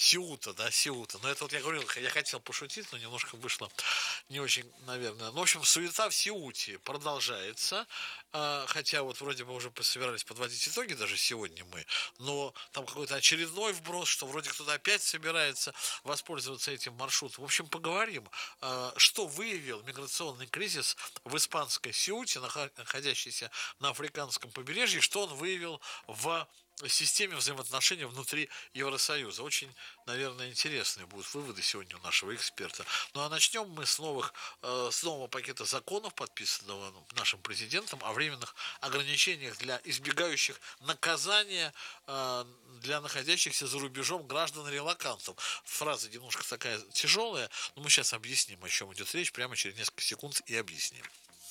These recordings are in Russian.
Сеута, да, Сеута. Но это вот я говорил, я хотел пошутить, но немножко вышло не очень, наверное. Ну, в общем, суета в Сеуте продолжается, хотя вот вроде бы уже собирались подводить итоги даже сегодня мы, но там какой-то очередной вброс, что вроде кто-то опять собирается воспользоваться этим маршрутом. В общем, поговорим, что выявил миграционный кризис в испанской Сеуте, находящейся на африканском побережье, что он выявил в системе взаимоотношений внутри Евросоюза. Очень, наверное, интересные будут выводы сегодня у нашего эксперта. Ну а начнем мы с нового пакета законов, подписанного нашим президентом, о временных ограничениях для избегающих наказания для находящихся за рубежом граждан-релокантов. Фраза немножко такая тяжелая, но мы сейчас объясним, о чем идет речь, прямо через несколько секунд и объясним.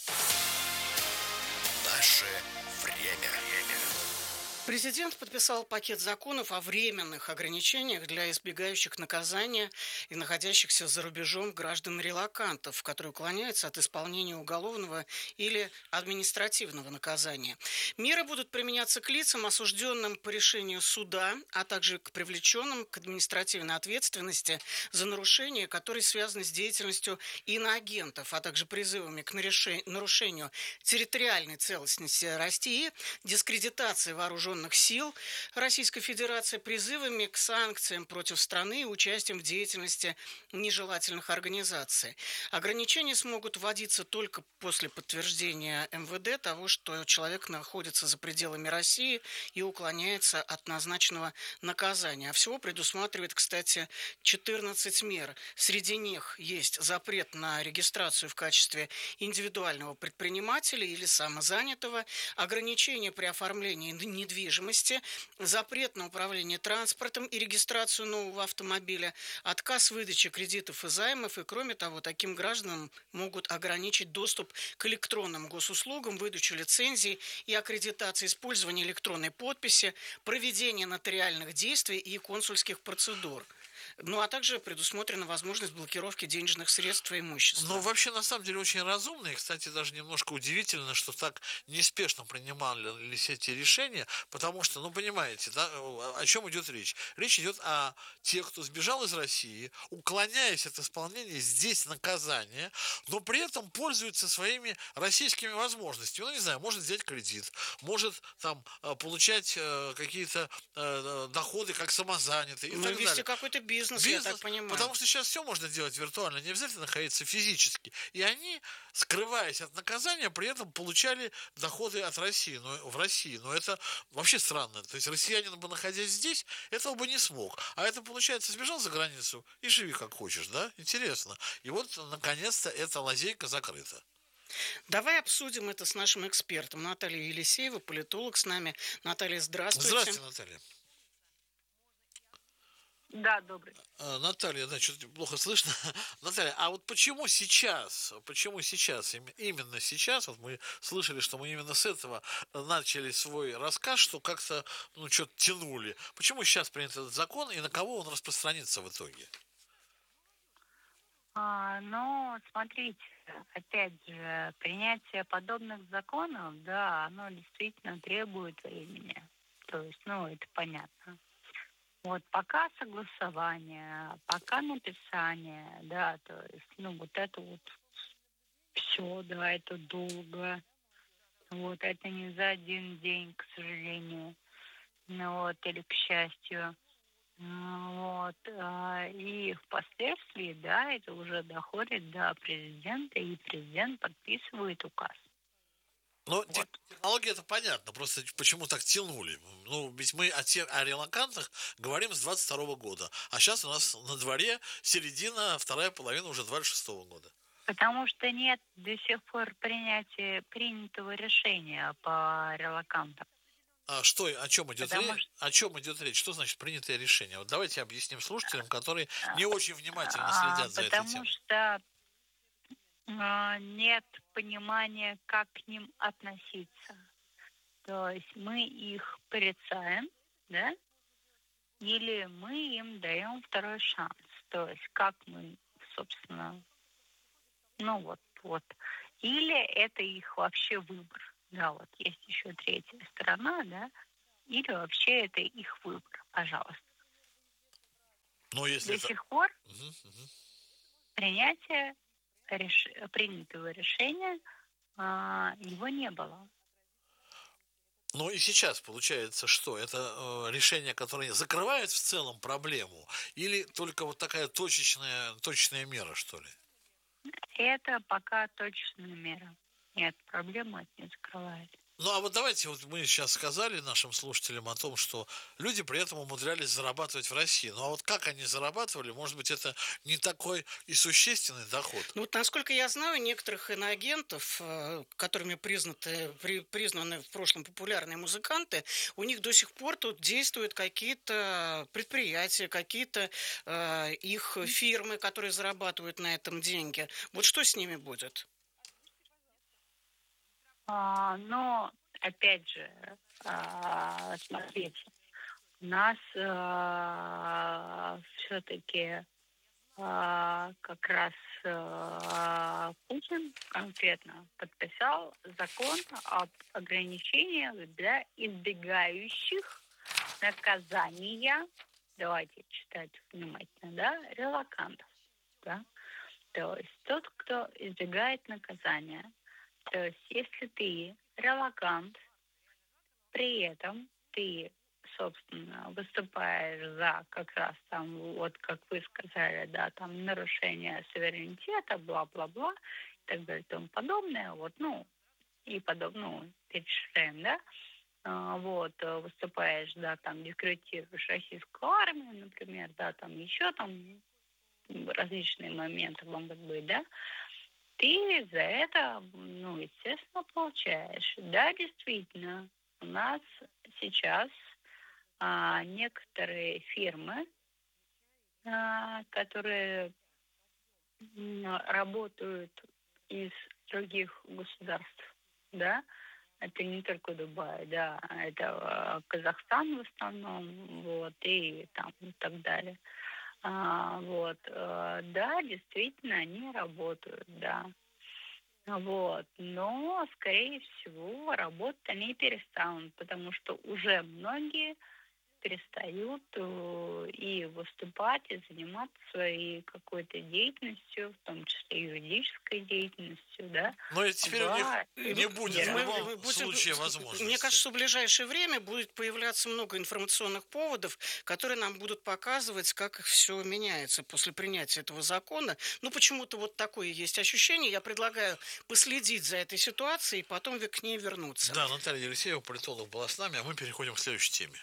Наше время. Президент подписал пакет законов о временных ограничениях для избегающих наказания и находящихся за рубежом граждан-релокантов, которые уклоняются от исполнения уголовного или административного наказания. Меры будут применяться к лицам, осужденным по решению суда, а также к привлеченным к административной ответственности за нарушения, которые связаны с деятельностью иноагентов, а также призывами к нарушению территориальной целостности России, дискредитации вооруженных сил Российской Федерации, призывами к санкциям против страны и участием в деятельности нежелательных организаций. Ограничения смогут вводиться только после подтверждения МВД того, что человек находится за пределами России и уклоняется от назначенного наказания. А всего предусматривает, кстати, 14 мер. Среди них есть запрет на регистрацию в качестве индивидуального предпринимателя или самозанятого, ограничения при оформлении недвижимости, запрет на управление транспортом и регистрацию нового автомобиля, отказ в выдаче кредитов и займов, и, кроме того, таким гражданам могут ограничить доступ к электронным госуслугам, выдачу лицензий и аккредитации, использование электронной подписи, проведение нотариальных действий и консульских процедур. Ну, а также предусмотрена возможность блокировки денежных средств и имущества. Ну, вообще, на самом деле, очень разумно. И, кстати, даже немножко удивительно, что так неспешно принимались эти решения, потому что, ну, понимаете, да, о чем идет речь? Речь идет о тех, кто сбежал из России, уклоняясь от исполнения здесь наказания, но при этом пользуется своими российскими возможностями. Ну, не знаю, может взять кредит, может там получать какие-то доходы как самозанятый и Ну, так вести далее. какой-то бизнес, я так понимаю. Потому что сейчас все можно делать виртуально, не обязательно находиться физически. И они, скрываясь от наказания, при этом получали доходы от России, в России. Но это вообще странно. То есть россиянин бы, находясь здесь, этого бы не смог. А это, получается, сбежал за границу и живи как хочешь, да? Интересно. И вот, наконец-то, эта лазейка закрыта. Давай обсудим это с нашим экспертом. Наталья Елисеева, политолог с нами. Наталья, здравствуйте. Здравствуйте, Наталья. Да, добрый. Наталья, да, что-то плохо слышно. Наталья, а вот почему сейчас, именно сейчас, вот мы слышали, что мы именно с этого начали свой рассказ, что как-то, ну, что-то тянули. Почему сейчас принят этот закон и на кого он распространится в итоге? Ну, смотрите, опять же, принятие подобных законов, да, оно действительно требует времени. То есть, ну, это понятно. Вот пока согласование, пока написание, да, то есть, ну, вот это вот все, да, это долго. Вот это не за один день, к сожалению, ну, вот, или к счастью. Вот, и впоследствии, да, это уже доходит до президента, и президент подписывает указ. Ну, Вот. технология это понятно, просто почему так тянули. Ну, ведь мы о релокантах говорим с 22 года, а сейчас у нас на дворе середина, вторая половина уже 26 года. Потому что нет до сих пор принятого решения по релокантам. О чем идет речь? О чем идет речь? Что значит принятое решение? Вот давайте объясним слушателям, которые не очень внимательно следят за этой темой. Потому что нет понимания, как к ним относиться. То есть мы их порицаем, да, или мы им даем второй шанс. То есть как мы, собственно, ну вот. Или это их вообще выбор. Да, вот есть еще третья сторона, да, или вообще это их выбор, пожалуйста. Но если До это... сих пор Мгм, мгм. принятия принятого решения его не было. Ну и сейчас получается, что это решение, которое закрывает в целом проблему, или только вот такая точечная мера, что ли? Это пока точечная мера. Нет, проблема это не закрывает. Ну а вот давайте, вот мы сейчас сказали нашим слушателям о том, что люди при этом умудрялись зарабатывать в России. Ну а вот как они зарабатывали, может быть, это не такой и существенный доход. Ну вот, насколько я знаю, некоторых иноагентов, которыми признаны в прошлом популярные музыканты, у них до сих пор тут действуют какие-то предприятия, какие-то их фирмы, которые зарабатывают на этом деньги. Вот что с ними будет? Но, опять же, смотрите, у нас все-таки как раз Путин конкретно подписал закон об ограничениях для избегающих наказания, давайте читать внимательно, да, релакантов, да, то есть тот, кто избегает наказания. То есть если ты релакант, при этом ты, собственно, выступаешь за как раз там, вот как вы сказали, да, там нарушение суверенитета, бла-бла-бла, и так далее, и тому подобное, вот, ну, и подобное, ну, перечисляем, да, выступаешь, да, там, дискредитируешь российскую армию, например, да, там, еще там различные моменты могут быть, да, ты за это, ну, естественно, получаешь. Да, действительно, у нас сейчас некоторые фирмы, которые работают из других государств, да, это не только Дубай, да, это Казахстан в основном, вот, и там, и так далее. Да, действительно, они работают, да. Вот. Но, скорее всего, работать они перестанут, потому что уже многие перестают и выступать, и заниматься своей какой-то деятельностью, в том числе юридической деятельностью, да, Но и теперь у них не будет в Мы любом будем, случае мне возможности. кажется, что в ближайшее время будет появляться много информационных поводов, которые нам будут показывать, как все меняется после принятия этого закона. Ну, почему-то вот такое есть ощущение. Я предлагаю последить за этой ситуацией и потом к ней вернуться. Да, Наталья Елисеева, политолог, была с нами, а мы переходим к следующей теме.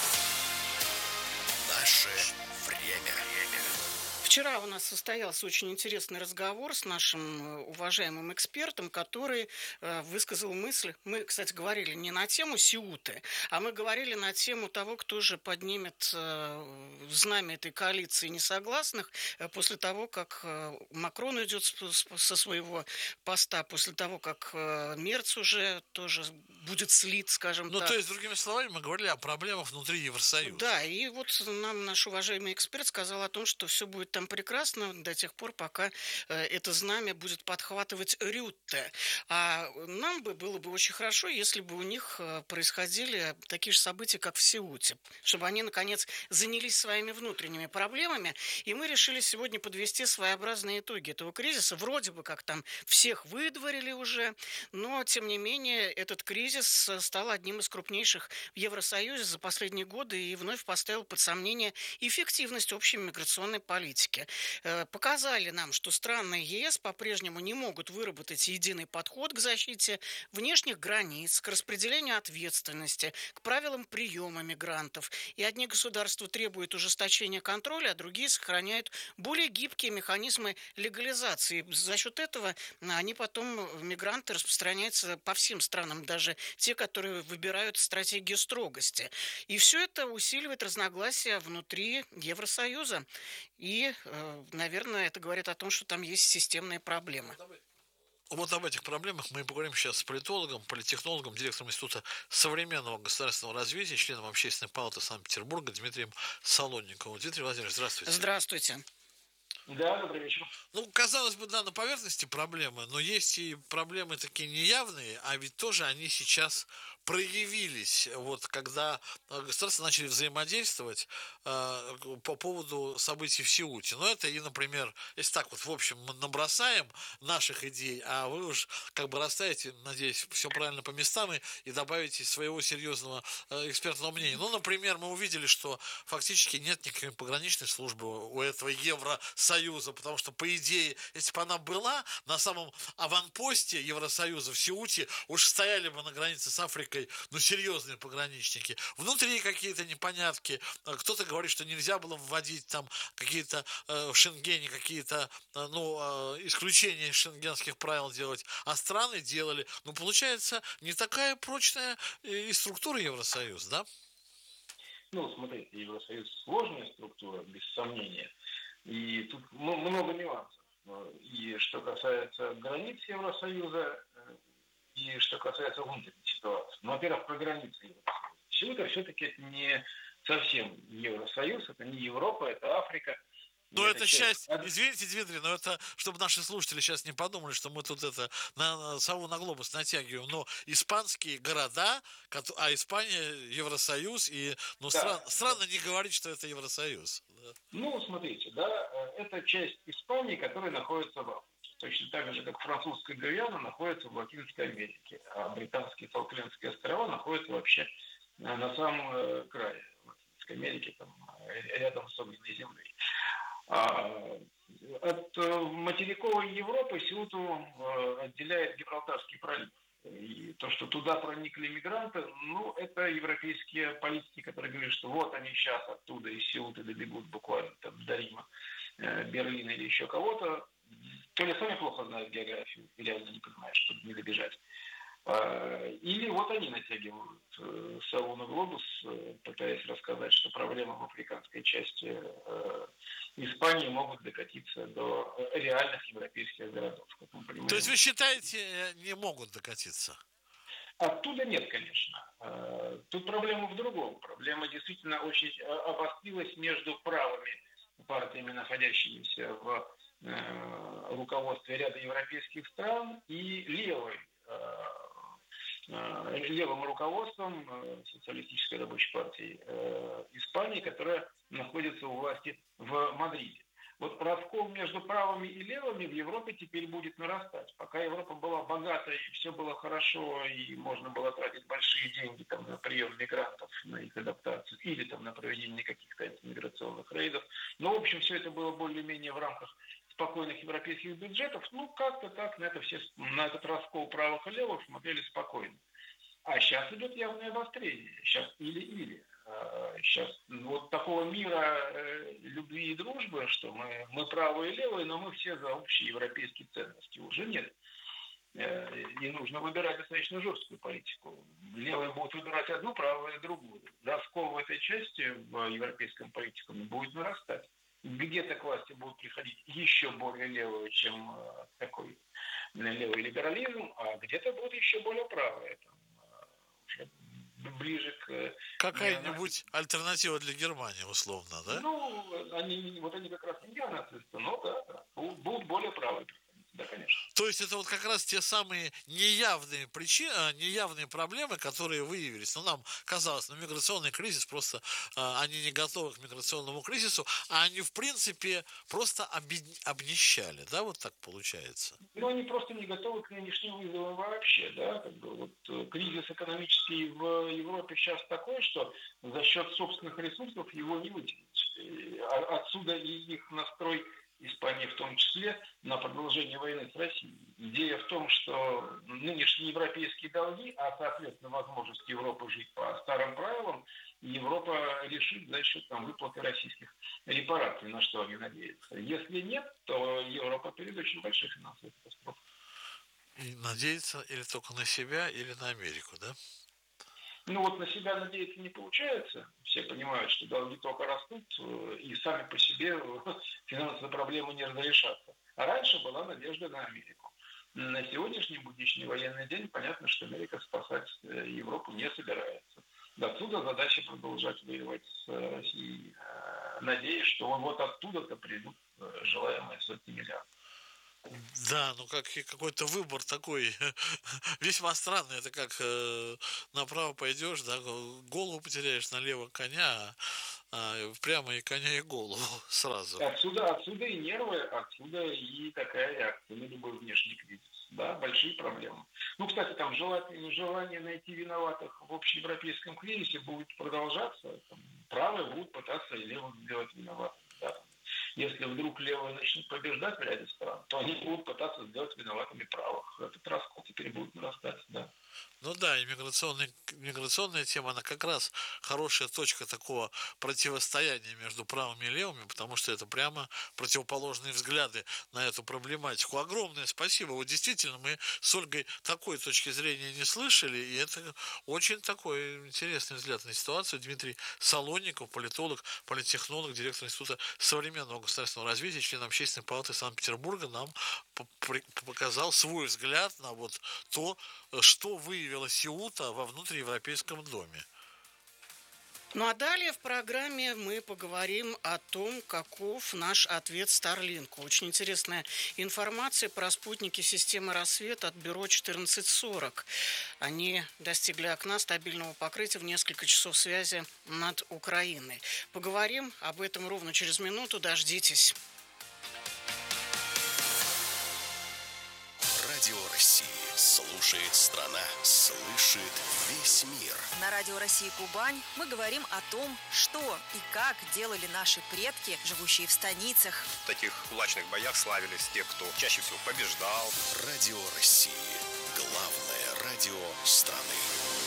Наше время. Вчера у нас состоялся очень интересный разговор с нашим уважаемым экспертом, который высказал мысль. Мы, кстати, говорили не на тему Сеуты, а мы говорили на тему того, кто же поднимет знамя этой коалиции несогласных после того, как Макрон уйдет со своего поста, после того, как Мерц уже тоже будет слит, скажем Ну, так. то есть, другими словами, мы говорили о проблемах внутри Евросоюза. Да, и вот нам наш уважаемый эксперт сказал о том, что все будет там прекрасно до тех пор, пока это знамя будет подхватывать Рютте. А нам было бы очень хорошо, если бы у них происходили такие же события, как в Сеуте, чтобы они, наконец, занялись своими внутренними проблемами, и мы решили сегодня подвести своеобразные итоги этого кризиса. Вроде бы как там всех выдворили уже, но, тем не менее, этот кризис стал одним из крупнейших в Евросоюзе за последние годы и вновь поставил под сомнение эффективность общей миграционной политики. Показали нам, что страны ЕС по-прежнему не могут выработать единый подход к защите внешних границ, к распределению ответственности, к правилам приема мигрантов. И одни государства требуют ужесточения контроля, а другие сохраняют более гибкие механизмы легализации. За счет этого они потом, мигранты, распространяются по всем странам, даже те, которые выбирают стратегию строгости. И все это усиливает разногласия внутри Евросоюза. И, наверное, это говорит о том, что там есть системные проблемы. Вот об этих проблемах мы поговорим сейчас с политологом, политтехнологом, директором Института современного государственного развития, членом Общественной палаты Санкт-Петербурга Дмитрием Солонниковым. Дмитрий Владимирович, здравствуйте. Здравствуйте. Да, добрый вечер. Ну, казалось бы, да, на поверхности проблемы, но есть и проблемы такие неявные, а ведь тоже они сейчас проявились, вот когда государства начали взаимодействовать по поводу событий в Сеуте. Но это и, например, если так вот в общем мы набросаем наших идей, а вы уж как бы расставите, надеюсь, все правильно по местам и добавите своего серьезного экспертного мнения. Ну, например, мы увидели, что фактически нет никакой пограничной службы у этого Евросоюза, потому что, по идее, если бы она была, на самом аванпосте Евросоюза в Сеуте уж стояли бы на границе с Африкой, ну, серьезные пограничники. Внутри какие-то непонятки. Кто-то говорит, что нельзя было вводить там какие-то в Шенгене, какие-то, исключения из шенгенских правил делать, а страны делали. Ну, получается, не такая прочная и структура Евросоюз, да? Ну, смотрите, Евросоюз сложная структура, без сомнения. И тут много нюансов. И что касается границ Евросоюза, и что касается внутренней ситуации. Ну, во-первых, про границы Евросоюза. Сеута все-таки это не совсем Евросоюз, это не Европа, это Африка. Но это часть, извините, Дмитрий, но это, чтобы наши слушатели сейчас не подумали, что мы тут это сову на глобус натягиваем, но испанские города, а Испания Евросоюз, и ну, да, странно не говорить, что это Евросоюз. Да. Ну, смотрите, да, это часть Испании, которая находится в Африке. Точно так же, как французская Гвиана находится в Латинской Америке, а британские Фолклендские острова находятся вообще на самом крае Латинской Америки, там, рядом с огненной землей. От материковой Европы Сеуту отделяет Гибралтарский пролив. И то, что туда проникли мигранты, ну, это европейские политики, которые говорят, что вот они сейчас оттуда из Сеуты добегут буквально там, до Рима, Берлина или еще кого-то. То ли сами плохо знают географию и реально не понимают, чтобы не добежать. Или вот они натягивают сову на глобус, пытаясь рассказать, что проблемы в африканской части Испании могут докатиться до реальных европейских городов. Как мы понимаем. То есть вы считаете, не могут докатиться? Оттуда нет, конечно. Тут проблема в другом. Проблема действительно очень обострилась между правыми партиями, находящимися в руководстве ряда европейских стран, и левым руководством Социалистической рабочей партии Испании, которая находится у власти в Мадриде. Вот раскол между правыми и левыми в Европе теперь будет нарастать. Пока Европа была богата и все было хорошо, и можно было тратить большие деньги там, на прием мигрантов, на их адаптацию, или там, на проведение каких-то антимиграционных рейдов. Но, в общем, все это было более-менее в рамках спокойных европейских бюджетов. Ну, как-то так на этот раскол правых и левых смотрели спокойно. А сейчас идет явное обострение. Сейчас или-или. Сейчас вот такого мира любви и дружбы, что мы правые и левые, но мы все за общие европейские ценности. Уже нет. И нужно выбирать достаточно жесткую политику. Левые будут выбирать одну, правые другую. Раскол в этой части в европейском политикуме будет нарастать. Где-то к власти будут приходить еще более левые, чем такой левый либерализм, а где-то будут еще более правые. Уже ближе к... Какая-нибудь альтернатива для Германии, условно, да? Ну, они как раз не неонацисты, но да, будут более правые. Да, конечно. То есть это вот как раз те самые неявные причины, неявные проблемы, которые выявились. Но нам казалось, миграционный кризис, просто они не готовы к миграционному кризису, а они в принципе просто обнищали, да, вот так получается. Ну, они просто не готовы к нынешним вызовам вообще, да, как бы вот кризис экономический в Европе сейчас такой, что за счет собственных ресурсов его не вытянуть. Отсюда и их настрой Испании в том числе, на продолжение войны с Россией. Идея в том, что нынешние европейские долги, а соответственно возможность Европы жить по старым правилам, Европа решит за счет выплаты российских репараций, на что они надеются. Если нет, то Европа перед очень большой финансовой катастрофой. И надеяться или только на себя, или на Америку, да? Ну вот на себя надеяться не получается. Все понимают, что долги только растут, и сами по себе финансовые проблемы не разрешатся. А раньше была надежда на Америку. На сегодняшний будничный военный день понятно, что Америка спасать Европу не собирается. Отсюда задача продолжать воевать с Россией, надеясь, что вот оттуда-то придут желаемые сотни миллиардов. Да, ну как какой-то выбор такой весьма странный. Это как направо пойдешь, да, голову потеряешь, налево коня, прямо и коня, и голову сразу. Отсюда и нервы, отсюда и такая реакция на любой внешний кризис. Да, большие проблемы. Ну, кстати, там желание найти виноватых в общеевропейском кризисе будет продолжаться. Там, правые будут пытаться левых сделать виноватыми. Да. Если вдруг левые начнут побеждать в ряде стран, то они будут пытаться сделать виноватыми правых. Этот раскол теперь будет нарастать, да. Ну да, миграционная тема, она как раз хорошая точка такого противостояния между правыми и левыми, потому что это прямо противоположные взгляды на эту проблематику. Огромное спасибо. Вот действительно, мы с Ольгой такой точки зрения не слышали, и это очень такой интересный взгляд на ситуацию. Дмитрий Солонников, политолог, политтехнолог, директор Института современного государственного развития, член Общественной палаты Санкт-Петербурга, нам показал свой взгляд на вот то, что выявила Сеута во внутриевропейском доме. Ну а далее в программе мы поговорим о том, каков наш ответ Старлинку. Очень интересная информация про спутники системы «Рассвет» от бюро 1440. Они достигли окна стабильного покрытия в несколько часов связи над Украиной. Поговорим об этом ровно через минуту. Дождитесь. Радио России. Слушает страна, слышит весь мир. На Радио России Кубань мы говорим о том, что и как делали наши предки, живущие в станицах. В таких кулачных боях славились те, кто чаще всего побеждал. Радио России. Главное радио страны.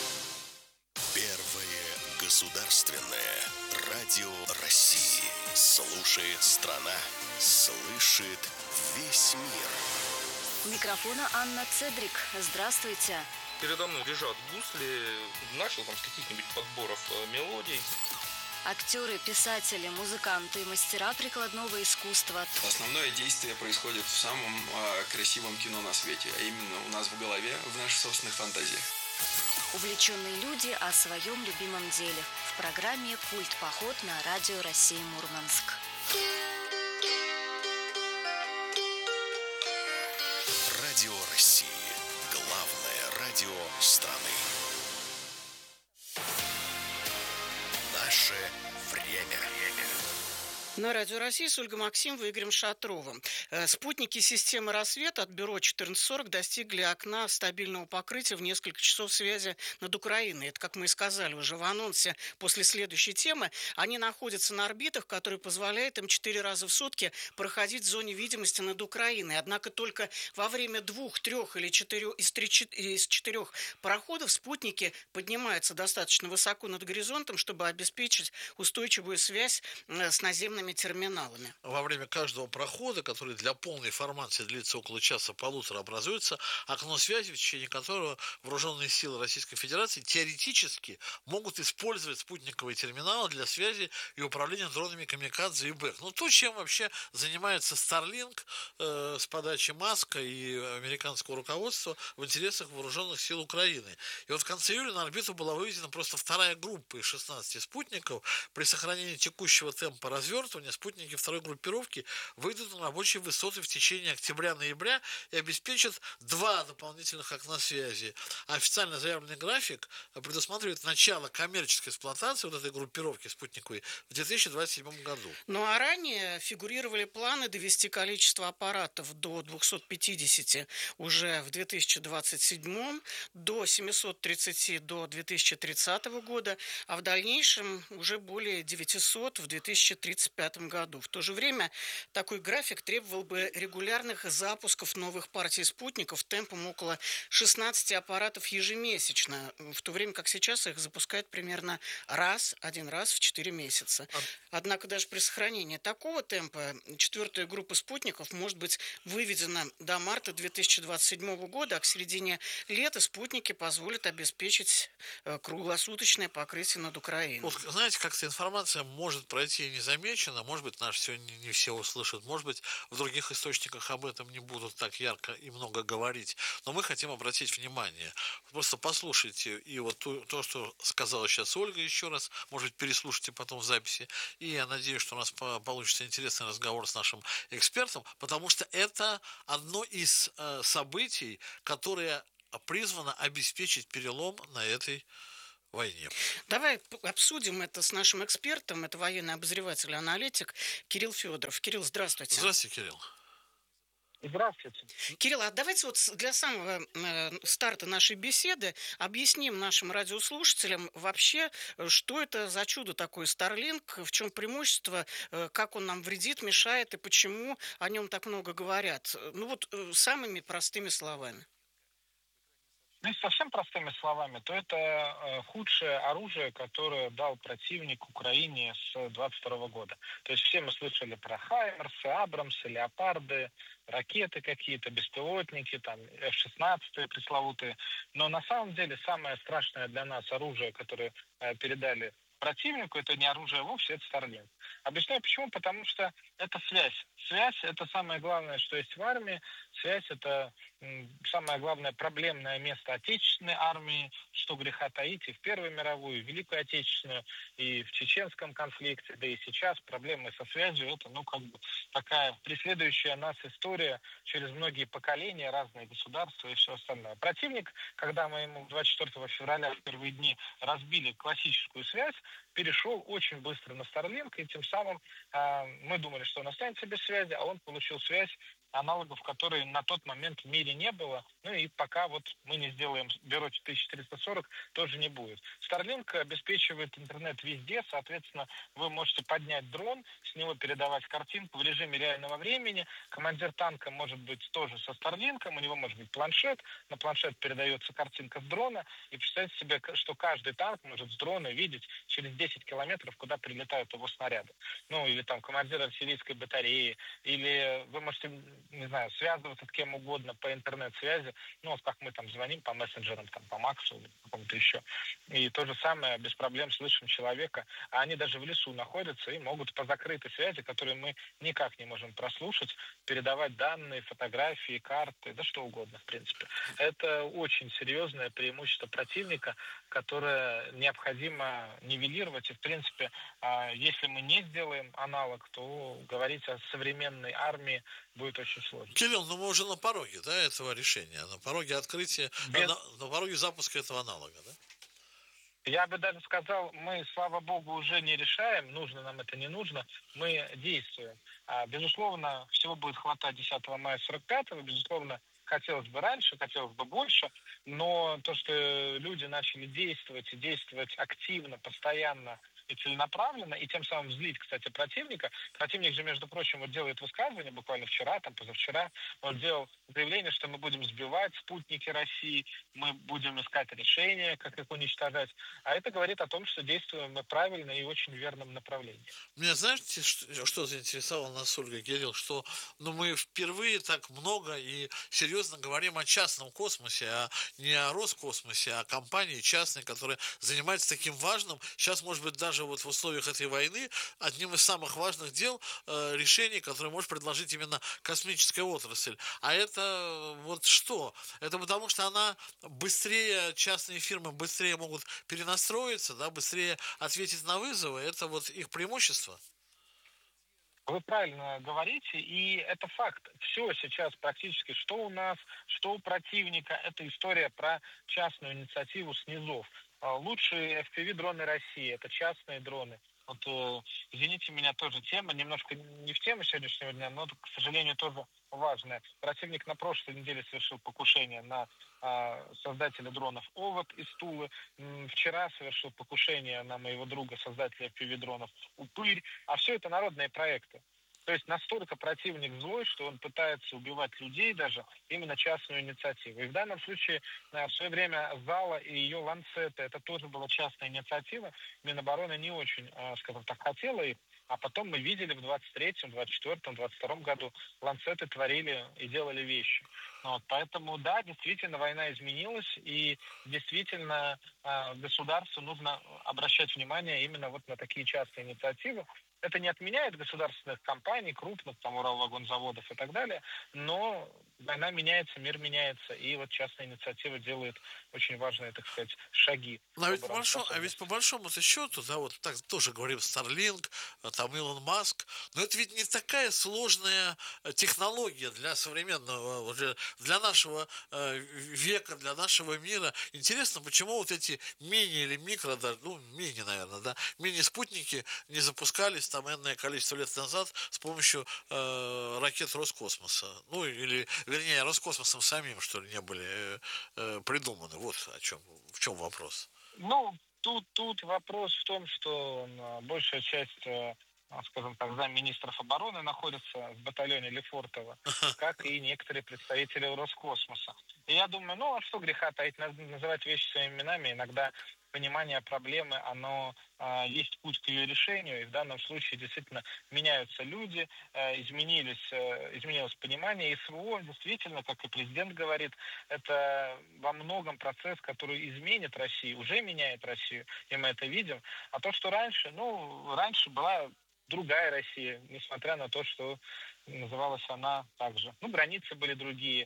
Первое государственное радио России. Слушает страна, слышит весь мир. У микрофона Анна Цедрик. Здравствуйте. Передо мной лежат гусли. Начал там с каких-нибудь подборов мелодий. Актеры, писатели, музыканты, мастера прикладного искусства. Основное действие происходит в самом красивом кино на свете, а именно у нас в голове, в наших собственных фантазиях. Увлеченные люди о своем любимом деле. В программе «Культ-поход» на Радио России Мурманск. Радио России. Главное радио страны. Наше время. На Радио России с Ольгой Максимовой и Игорем Шатровым. Спутники системы «Рассвет» от бюро 1440 достигли окна стабильного покрытия в несколько часов связи над Украиной. Это, как мы и сказали уже в анонсе после следующей темы. Они находятся на орбитах, которые позволяют им 4 раза в сутки проходить в зоне видимости над Украиной. Однако только во время 2, 3 или 4 из 4 пароходов спутники поднимаются достаточно высоко над горизонтом, чтобы обеспечить устойчивую связь с наземными терминалами. Во время каждого прохода, который для полной информации длится около часа-полутора, образуется окно связи, в течение которого вооруженные силы Российской Федерации теоретически могут использовать спутниковые терминалы для связи и управления дронами камикадзе и БЭК. Ну, то, чем вообще занимается Starlink с подачи Маска и американского руководства в интересах вооруженных сил Украины. И вот в конце июля на орбиту была выведена просто вторая группа из 16 спутников. При сохранении текущего темпа развертывания спутники второй группировки выйдут на рабочие высоты в течение октября-ноября и обеспечат 2 дополнительных окна связи. А официально заявленный график предусматривает начало коммерческой эксплуатации вот этой группировки спутниковой в 2027 году. Ну а ранее фигурировали планы довести количество аппаратов до 250 уже в 2027, до 730 до 2030 года, а в дальнейшем уже более 900 в 2035 году. В то же время такой график требовал бы регулярных запусков новых партий спутников темпом около 16 аппаратов ежемесячно, в то время как сейчас их запускают примерно один раз в 4 месяца. Однако даже при сохранении такого темпа 4-я группа спутников может быть выведена до марта 2027 года, а к середине лета спутники позволят обеспечить круглосуточное покрытие над Украиной. Вот, знаете, как-то информация может пройти незамеченной, озвучено. Может быть, наши сегодня не все услышат. Может быть, в других источниках об этом не будут так ярко и много говорить. Но мы хотим обратить внимание. Просто послушайте и вот то, что сказала сейчас Ольга еще раз. Может быть, переслушайте потом в записи. И я надеюсь, что у нас получится интересный разговор с нашим экспертом, потому что это одно из событий, которое призвано обеспечить перелом на этой войне. Давай обсудим это с нашим экспертом. Это военный обозреватель и аналитик Кирилл Федоров. Кирилл, здравствуйте. Здравствуйте, Кирилл. Здравствуйте. Кирилл, а давайте вот для самого старта нашей беседы объясним нашим радиослушателям вообще, что это за чудо такое Starlink, в чем преимущество, как он нам вредит, мешает и почему о нем так много говорят. Ну вот самыми простыми словами. Ну, если совсем простыми словами, то это худшее оружие, которое дал противник Украине с 22 года. То есть все мы слышали про Хаймерсы, Абрамсы, Леопарды, ракеты какие-то, беспилотники, там F-16 пресловутые. Но на самом деле самое страшное для нас оружие, которое передали противнику, это не оружие вовсе, это Starlink. Объясняю почему. Потому что это связь. Связь – это самое главное, что есть в армии. Связь – это самое главное проблемное место отечественной армии, что греха таить, и в Первую мировую, и в Великую Отечественную, и в чеченском конфликте, да и сейчас проблемы со связью – это, такая преследующая нас история через многие поколения, разные государства и все остальное. Противник, когда мы ему 24 февраля в первые дни разбили классическую связь, перешел очень быстро на Starlink, и тем самым мы думали, что он останется без связи, а он получил связь, аналогов которой на тот момент в мире не было. Ну и пока вот мы не сделаем Бюро 1440, тоже не будет. Starlink обеспечивает интернет везде, соответственно, вы можете поднять дрон, с него передавать картинку в режиме реального времени. Командир танка может быть тоже со Starlink, у него может быть планшет, на планшет передается картинка с дрона, и представьте себе, что каждый танк может с дрона видеть через 10 километров, куда прилетают его снаряды. Ну, или там командир артиллерийской батареи, или вы можете, не знаю, связываться с кем угодно по интернет-связи, вот как мы там звоним по мессенджерам, там, по Максу или какому-то еще. И то же самое, без проблем слышим человека, а они даже в лесу находятся и могут по закрытой связи, которые мы никак не можем прослушать, передавать данные, фотографии, карты, да что угодно, в принципе. Это очень серьезное преимущество противника, которое необходимо нивелировать. И, в принципе, если мы не сделаем аналог, то говорить о современной армии будет очень сложно. Кирилл, мы уже на пороге, этого решения, на пороге открытия, на пороге запуска этого аналога, да? Я бы даже сказал, мы, слава богу, уже не решаем, нужно нам это, не нужно, мы действуем. Безусловно, всего будет хватать 10 мая 45-го, безусловно, хотелось бы раньше, хотелось бы больше, но то, что люди начали действовать, и действовать активно, постоянно и целенаправленно, и тем самым злить, кстати, противника. Противник же, между прочим, делает высказывание буквально вчера, позавчера, он делал заявление, что мы будем сбивать спутники России, мы будем искать решения, как их уничтожать. А это говорит о том, что действуем мы правильно и в очень верном направлении. Меня, знаете, что заинтересовало нас, Ольга, Кирилл, что мы впервые так много и серьезно говорим о частном космосе, а не о Роскосмосе, а о компании частной, которая занимается таким важным, сейчас, может быть, даже в условиях этой войны, одним из самых важных дел, решений, которые может предложить именно космическая отрасль. А это что? Это потому, что она быстрее, частные фирмы быстрее могут перенастроиться, быстрее ответить на вызовы. Это их преимущество. Вы правильно говорите, и это факт. Все сейчас практически, что у нас, что у противника, это история про частную инициативу снизов. Лучшие FPV-дроны России – это частные дроны. Извините меня, тоже тема, немножко не в тему сегодняшнего дня, но, к сожалению, тоже важная. Противник на прошлой неделе совершил покушение на создателя дронов ОВОД из Тулы. Вчера совершил покушение на моего друга, создателя FPV-дронов Упырь. А все это народные проекты. То есть настолько противник злой, что он пытается убивать людей даже именно частную инициативу. И в данном случае в свое время Зала и ее ланцеты, это тоже была частная инициатива. Минобороны не очень, скажем так, хотела их. А потом мы видели в 23-м, 24-м, 22-м году ланцеты творили и делали вещи. Поэтому, да, действительно, война изменилась, и действительно государству нужно обращать внимание именно на такие частные инициативы. Это не отменяет государственных компаний, крупных, там, Уралвагонзаводов и так далее, но война меняется, мир меняется, и вот частная инициатива делает очень важные, так сказать, шаги. Ведь по большому счету, да, вот так тоже говорим Starlink, там Илон Маск, но это ведь не такая сложная технология для современного, уже для нашего века, для нашего мира. Интересно, почему вот эти мини или микро, мини, наверное, да, мини-спутники не запускались там энное количество лет назад с помощью ракет Роскосмоса. Ну, или, вернее, Роскосмосом самим, что ли, не были придуманы. Вот в чем вопрос. Ну, тут вопрос в том, что большая часть, скажем так, замминистров обороны находится в батальоне Лефортово, как и некоторые представители Роскосмоса. И я думаю, а что греха таить, надо называть вещи своими именами. Иногда понимание проблемы, оно есть путь к ее решению, и в данном случае действительно меняются люди, изменилось понимание, и СВО действительно, как и президент говорит, это во многом процесс, который изменит Россию, уже меняет Россию, и мы это видим. А то, что раньше была другая Россия, несмотря на то, что называлась она также. Границы были другие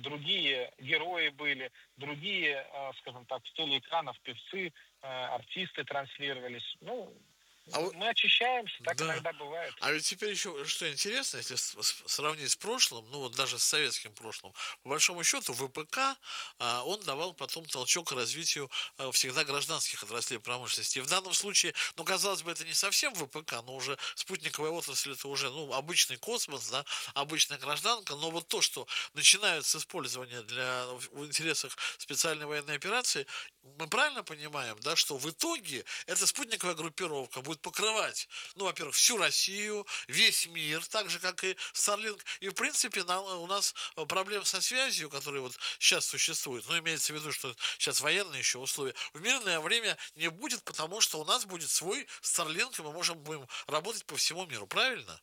герои были, другие, скажем так, с телеэкранов певцы, артисты транслировались. Мы очищаемся, так иногда бывает. А ведь теперь еще, что интересно, если сравнить с прошлым, даже с советским прошлым, по большому счету ВПК, он давал потом толчок к развитию всегда гражданских отраслей промышленности. И в данном случае, казалось бы, это не совсем ВПК, но уже спутниковая отрасль, это уже, обычный космос, да, обычная гражданка, но вот то, что начинают с использования в интересах специальной военной операции, мы правильно понимаем, да, что в итоге эта спутниковая группировка будет покрывать, во-первых, всю Россию, весь мир, так же, как и Starlink. И, в принципе, у нас проблем со связью, которые вот сейчас существуют, имеется в виду, что сейчас военные еще условия, в мирное время не будет, потому что у нас будет свой Starlink, и мы будем работать по всему миру. Правильно?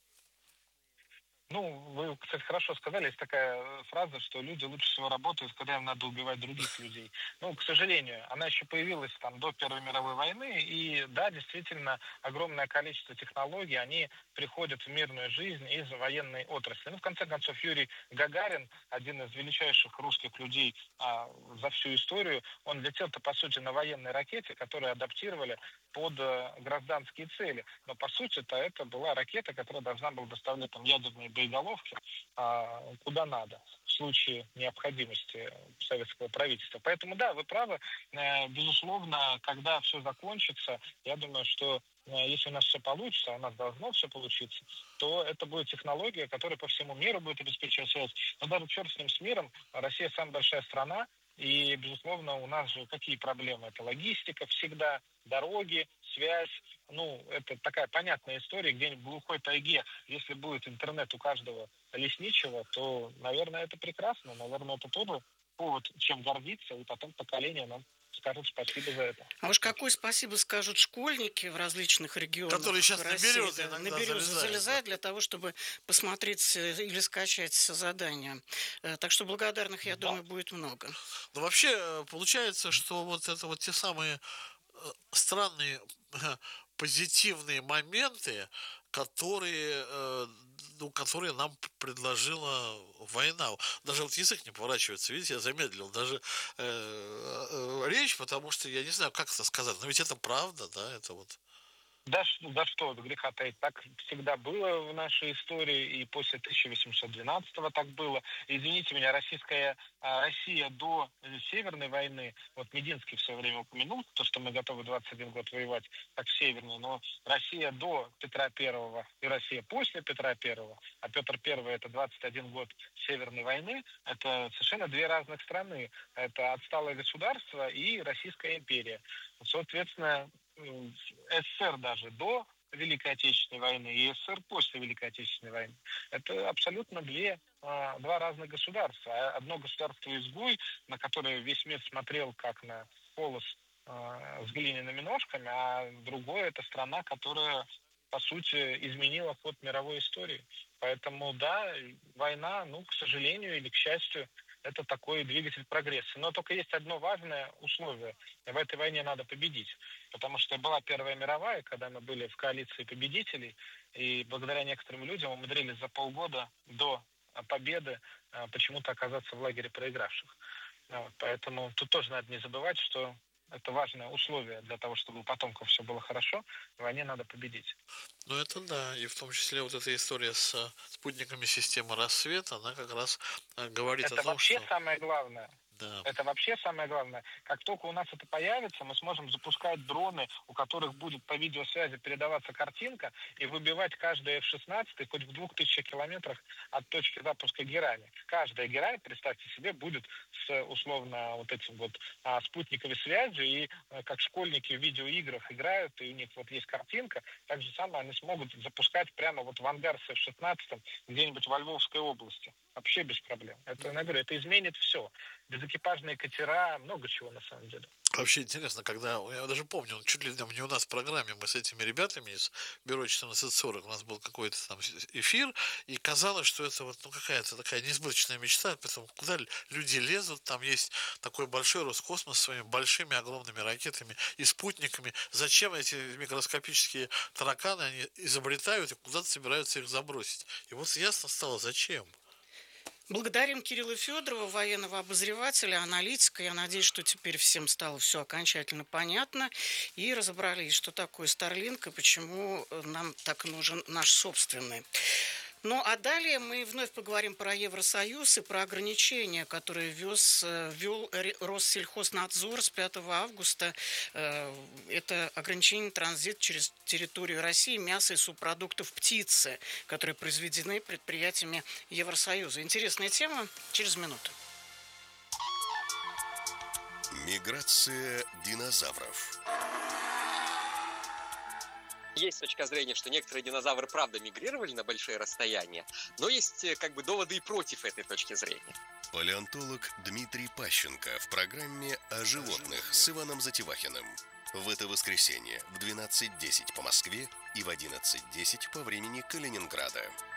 Вы, кстати, хорошо сказали, есть такая фраза, что люди лучше всего работают, когда им надо убивать других людей. К сожалению, она еще появилась до Первой мировой войны, и да, действительно, огромное количество технологий, они приходят в мирную жизнь из военной отрасли. В конце концов, Юрий Гагарин, один из величайших русских людей за всю историю, он летел-то, по сути, на военной ракете, которую адаптировали под гражданские цели. Но, по сути-то, это была ракета, которая должна была доставлять ядерные боеголовки куда надо в случае необходимости советского правительства. Поэтому, да, вы правы. Безусловно, когда все закончится, я думаю, что если у нас все получится, а у нас должно все получиться, то это будет технология, которая по всему миру будет обеспечивать связь. Но даже черт с ним, с миром, Россия самая большая страна, и, безусловно, у нас же какие проблемы? Это логистика всегда, дороги, связь. Это такая понятная история, где-нибудь в глухой тайге, если будет интернет у каждого лесничего, то, наверное, это прекрасно. Наверное, это тоже повод, чем гордиться, и потом поколение нам скажут спасибо за это. А уж какое спасибо скажут школьники в различных регионах которые сейчас России, на березу залезают для того, чтобы посмотреть или скачать задания. Так что благодарных, я думаю, будет много. Вообще, получается, что вот это вот те самые странные позитивные моменты, которые нам предложила война. Даже вот язык не поворачивается, видите, я замедлил даже речь, потому что я не знаю, как это сказать, но ведь это правда, да, это вот. Да что греха таить, так всегда было в нашей истории, и после 1812-го так было. Извините меня, Россия до Северной войны, вот Мединский в свое время упомянул, то, что мы готовы 21 год воевать, как в Северной, но Россия до Петра Первого и Россия после Петра Первого, а Петр Первый это 21 год Северной войны, это совершенно две разных страны. Это отсталое государство и Российская империя. Соответственно, СССР даже до Великой Отечественной войны и СССР после Великой Отечественной войны. Это абсолютно два разных государства. Одно государство-изгой, на которое весь мир смотрел как на полос с глиняными ножками, а другое — это страна, которая, по сути, изменила ход мировой истории. Поэтому, да, война, к сожалению или к счастью, это такой двигатель прогресса. Но только есть одно важное условие. В этой войне надо победить. Потому что была Первая мировая, когда мы были в коалиции победителей, и благодаря некоторым людям умудрились за полгода до победы почему-то оказаться в лагере проигравших. Поэтому тут тоже надо не забывать, что это важное условие для того, чтобы у потомков все было хорошо. В войне надо победить. Ну, это да. И в том числе вот эта история с спутниками системы «Рассвет», она как раз говорит это о том, вообще что... самое главное. Да. Это вообще самое главное. Как только у нас это появится, мы сможем запускать дроны, у которых будет по видеосвязи передаваться картинка, и выбивать каждый F-16 хоть в 2000 километрах от точки запуска герани. Каждая герань, представьте себе, будет с условно вот этим вот спутниковой связью, и как школьники в видеоиграх играют, и у них вот есть картинка, так же самое они смогут запускать прямо вот в ангар с F-16 где-нибудь во Львовской области. Вообще без проблем. Это, я говорю, это изменит все. Безэкипажные катера, много чего на самом деле. Вообще интересно, когда, я даже помню, чуть ли не у нас в программе мы с этими ребятами из бюро 1440, у нас был какой-то там эфир, и казалось, что это вот какая-то такая несбыточная мечта, поэтому куда люди лезут, там есть такой большой Роскосмос с своими большими огромными ракетами и спутниками. Зачем эти микроскопические тараканы они изобретают и куда-то собираются их забросить? И вот ясно стало, зачем. Благодарим Кирилла Федорова, военного обозревателя, аналитика. Я надеюсь, что теперь всем стало все окончательно понятно. И разобрались, что такое Starlink и почему нам так нужен наш собственный. Ну, а далее мы вновь поговорим про Евросоюз и про ограничения, которые ввел Россельхознадзор с 5 августа. Это ограничение транзит через территорию России мяса и субпродуктов птицы, которые произведены предприятиями Евросоюза. Интересная тема. Через минуту. Миграция динозавров. Есть точка зрения, что некоторые динозавры правда мигрировали на большие расстояния, но есть как бы доводы и против этой точки зрения. Палеонтолог Дмитрий Пащенко в программе «О животных» с Иваном Затевахиным. В это воскресенье в 12:10 по Москве и в 11:10 по времени Калининграда.